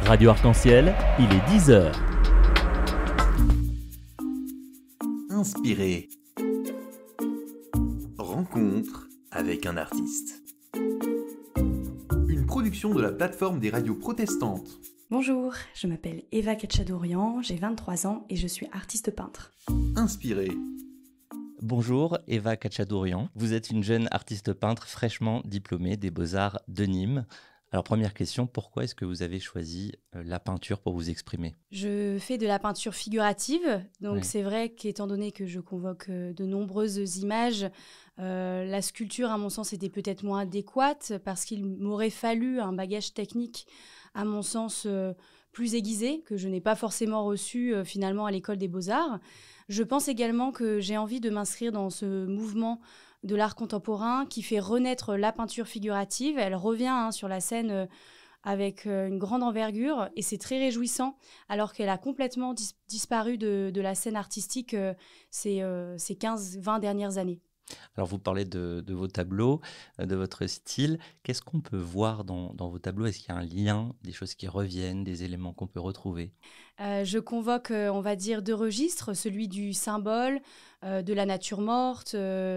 Radio Arc-en-Ciel, il est 10h. Inspiré. Rencontre avec un artiste. Une production de la plateforme des radios protestantes. Bonjour, je m'appelle Eva Katchadourian, j'ai 23 ans et je suis artiste peintre. Inspiré. Bonjour, Eva Katchadourian. Vous êtes une jeune artiste peintre fraîchement diplômée des Beaux-Arts de Nîmes. Alors première question, pourquoi est-ce que vous avez choisi la peinture pour vous exprimer ? Je fais de la peinture figurative, donc Ouais. c'est vrai qu'étant donné que je convoque de nombreuses images, la sculpture à mon sens était peut-être moins adéquate parce qu'il m'aurait fallu un bagage technique à mon sens plus aiguisé, que je n'ai pas forcément reçu finalement à l'école des Beaux-Arts. Je pense également que j'ai envie de m'inscrire dans ce mouvement de l'art contemporain qui fait renaître la peinture figurative. Elle revient sur la scène avec une grande envergure et c'est très réjouissant alors qu'elle a complètement disparu de la scène artistique ces 15-20 dernières années. Alors vous parlez de vos tableaux, de votre style. Qu'est-ce qu'on peut voir dans vos tableaux ? Est-ce qu'il y a un lien, des choses qui reviennent, des éléments qu'on peut retrouver ? Je convoque, on va dire, deux registres, celui du symbole, de la nature morte,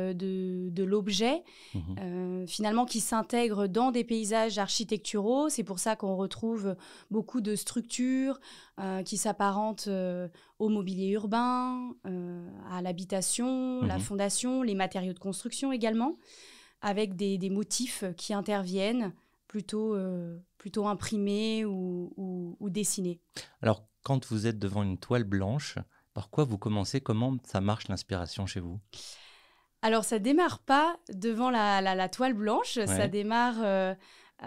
de l'objet, finalement qui s'intègre dans des paysages architecturaux. C'est pour ça qu'on retrouve beaucoup de structures qui s'apparentent au mobilier urbain, à l'habitation, la fondation, les matériaux de construction également, avec des motifs qui interviennent plutôt imprimés ou dessinés. Alors quand vous êtes devant une toile blanche, par quoi vous commencez ? Comment ça marche l'inspiration chez vous ? Alors, ça démarre pas devant la toile blanche, Ouais. ça démarre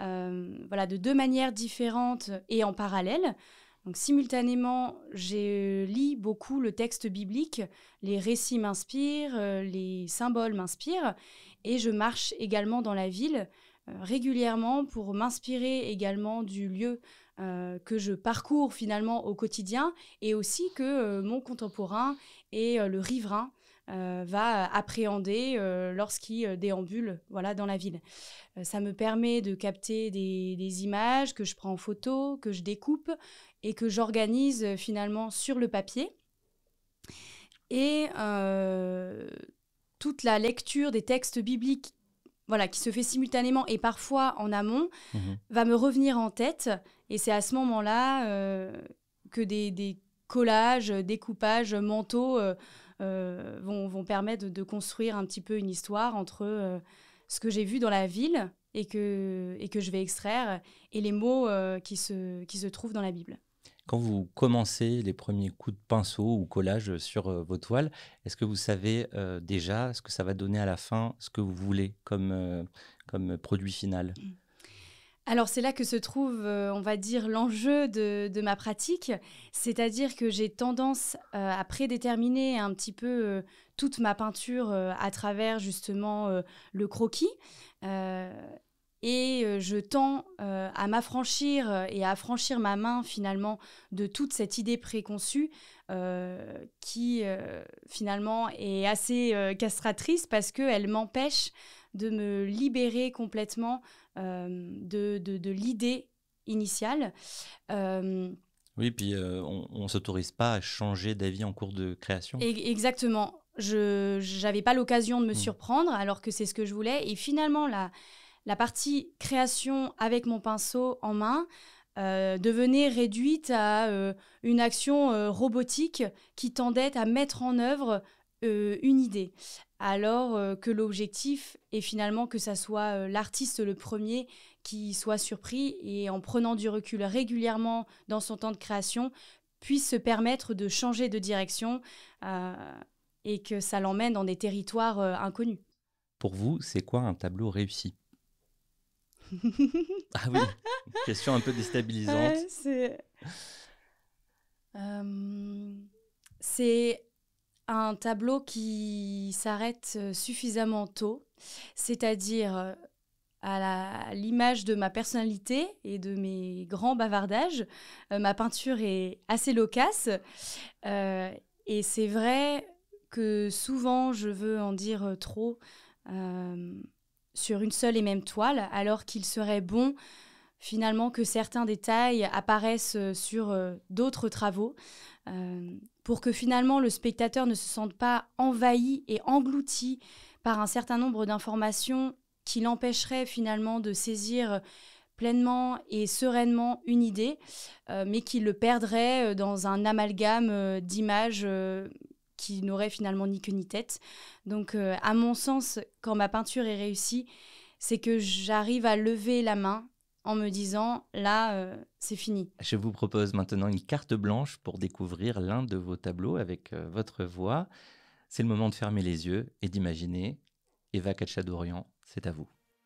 de deux manières différentes et en parallèle. Donc, simultanément, je lis beaucoup le texte biblique, les récits m'inspirent, les symboles m'inspirent, et je marche également dans la ville régulièrement pour m'inspirer également du lieu que je parcours finalement au quotidien, et aussi que mon contemporain et le riverain va appréhender lorsqu'il déambule dans la ville. Ça me permet de capter des images que je prends en photo, que je découpe et que j'organise finalement sur le papier. Et toute la lecture des textes bibliques qui se fait simultanément et parfois en amont, va me revenir en tête. Et c'est à ce moment-là que des collages, découpages mentaux vont permettre de construire un petit peu une histoire entre ce que j'ai vu dans la ville et que je vais extraire et les mots qui se trouvent dans la Bible. Quand vous commencez les premiers coups de pinceau ou collage sur vos toiles, est-ce que vous savez déjà ce que ça va donner à la fin, ce que vous voulez comme produit final ? Alors, c'est là que se trouve, on va dire, l'enjeu de ma pratique. C'est-à-dire que j'ai tendance à prédéterminer un petit peu toute ma peinture à travers, justement, le croquis. Et je tends à m'affranchir et à affranchir ma main, finalement, de toute cette idée préconçue qui, finalement, est assez castratrice parce qu'elle m'empêche de me libérer complètement de l'idée initiale. Oui, puis on ne s'autorise pas à changer d'avis en cours de création. Exactement. Je n'avais pas l'occasion de me surprendre alors que c'est ce que je voulais. Et finalement, la partie création avec mon pinceau en main devenait réduite à une action robotique qui tendait à mettre en œuvre une idée. Alors que l'objectif est finalement que ça soit l'artiste le premier qui soit surpris et en prenant du recul régulièrement dans son temps de création, puisse se permettre de changer de direction et que ça l'emmène dans des territoires inconnus. Pour vous, c'est quoi un tableau réussi ? Ah oui, question un peu déstabilisante. C'est un tableau qui s'arrête suffisamment tôt, c'est-à-dire à l'image de ma personnalité et de mes grands bavardages. Ma peinture est assez loquace et c'est vrai que souvent je veux en dire trop sur une seule et même toile, alors qu'il serait bon finalement que certains détails apparaissent sur d'autres travaux, pour que finalement le spectateur ne se sente pas envahi et englouti par un certain nombre d'informations qui l'empêcheraient finalement de saisir pleinement et sereinement une idée, mais qui le perdrait dans un amalgame d'images qui n'auraient finalement ni queue ni tête. Donc, à mon sens, quand ma peinture est réussie, c'est que j'arrive à lever la main en me disant, là, c'est fini. Je vous propose maintenant une carte blanche pour découvrir l'un de vos tableaux avec votre voix. C'est le moment de fermer les yeux et d'imaginer. Eva Cacciadorian, c'est à vous.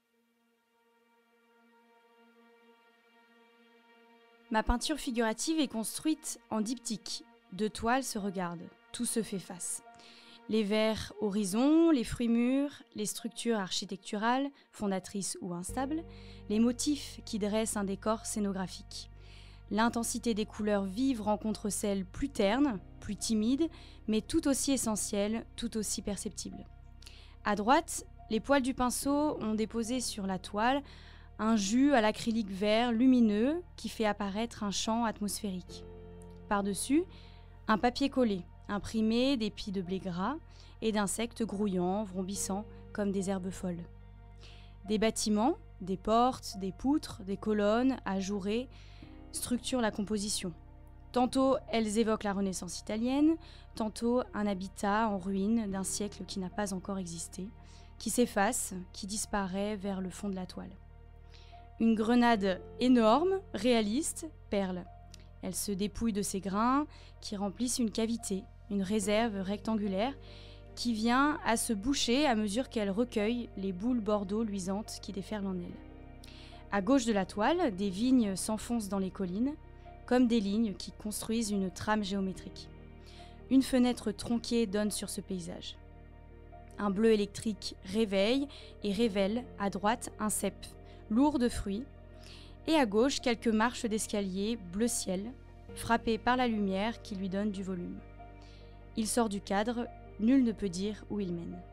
Ma peinture figurative est construite en diptyque. 2 toiles se regardent, tout se fait face. Les vers horizons, les fruits mûrs, les structures architecturales, fondatrices ou instables, les motifs qui dressent un décor scénographique. L'intensité des couleurs vives rencontre celles plus ternes, plus timides, mais tout aussi essentielles, tout aussi perceptibles. À droite, les poils du pinceau ont déposé sur la toile un jus à l'acrylique vert lumineux qui fait apparaître un champ atmosphérique. Par-dessus, un papier collé, imprimé d'épis de blé gras et d'insectes grouillants, vrombissants comme des herbes folles. Des bâtiments, des portes, des poutres, des colonnes ajourées structurent la composition. Tantôt, elles évoquent la Renaissance italienne, tantôt un habitat en ruine d'un siècle qui n'a pas encore existé, qui s'efface, qui disparaît vers le fond de la toile. Une grenade énorme, réaliste, perle. Elle se dépouille de ses grains qui remplissent une cavité, une réserve rectangulaire qui vient à se boucher à mesure qu'elle recueille les boules bordeaux luisantes qui déferlent en elle. À gauche de la toile, des vignes s'enfoncent dans les collines, comme des lignes qui construisent une trame géométrique. Une fenêtre tronquée donne sur ce paysage. Un bleu électrique réveille et révèle à droite un cep, lourd de fruits, et à gauche quelques marches d'escalier bleu ciel, frappées par la lumière qui lui donne du volume. Il sort du cadre, nul ne peut dire où il mène.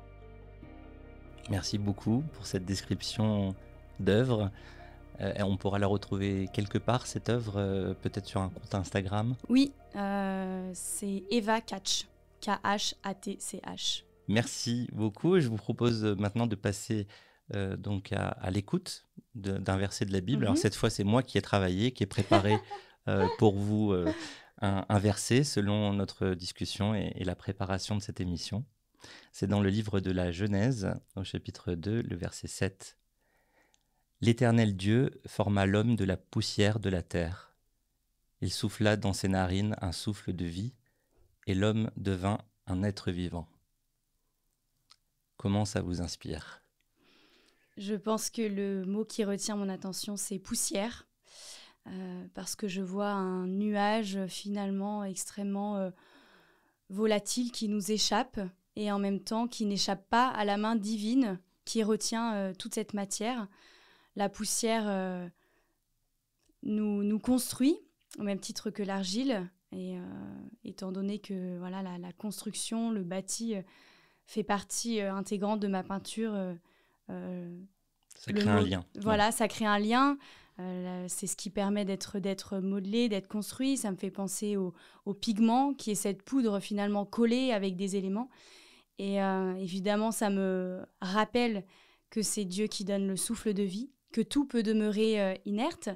Merci beaucoup pour cette description d'œuvre. On pourra la retrouver quelque part, cette œuvre, peut-être sur un compte Instagram. Oui, c'est Eva Catch, K-H-A-T-C-H. Merci beaucoup. Je vous propose maintenant de passer donc à l'écoute d'un verset de la Bible. Alors cette fois, c'est moi qui ai travaillé, qui ai préparé pour vous un verset selon notre discussion et la préparation de cette émission. C'est dans le livre de la Genèse, au chapitre 2, le verset 7. « L'Éternel Dieu forma l'homme de la poussière de la terre. Il souffla dans ses narines un souffle de vie, et l'homme devint un être vivant. » Comment ça vous inspire ? Je pense que le mot qui retient mon attention, c'est poussière, parce que je vois un nuage finalement extrêmement volatile qui nous échappe, et en même temps qui n'échappe pas à la main divine qui retient toute cette matière. La poussière nous construit, au même titre que l'argile, et étant donné que voilà, la construction, le bâti fait partie intégrante de ma peinture. Ça crée un lien. Voilà, ça crée un lien. C'est ce qui permet d'être modelé, d'être construit. Ça me fait penser au pigment, qui est cette poudre finalement collée avec des éléments. Et évidemment, ça me rappelle que c'est Dieu qui donne le souffle de vie, que tout peut demeurer inerte.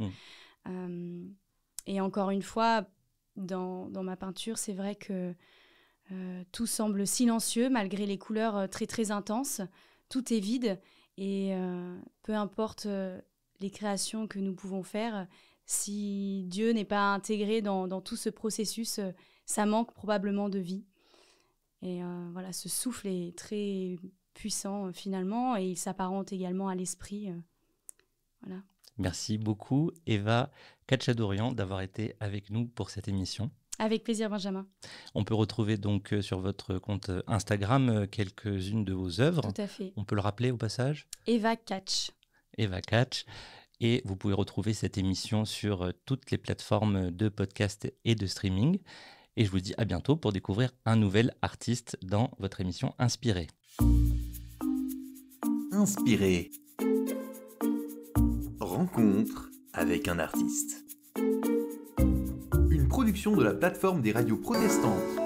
Et encore une fois, dans ma peinture, c'est vrai que tout semble silencieux malgré les couleurs très très intenses. Tout est vide et peu importe les créations que nous pouvons faire, si Dieu n'est pas intégré dans tout ce processus, ça manque probablement de vie. Et voilà, ce souffle est très puissant finalement et il s'apparente également à l'esprit. Voilà. Merci beaucoup Eva Cacciadorian d'avoir été avec nous pour cette émission. Avec plaisir Benjamin. On peut retrouver donc sur votre compte Instagram quelques-unes de vos œuvres. Tout à fait. On peut le rappeler au passage ? Eva Catch. Eva Catch. Et vous pouvez retrouver cette émission sur toutes les plateformes de podcast et de streaming. Et je vous dis à bientôt pour découvrir un nouvel artiste dans votre émission Inspiré. Inspiré. Rencontre avec un artiste. Une production de la plateforme des radios protestantes.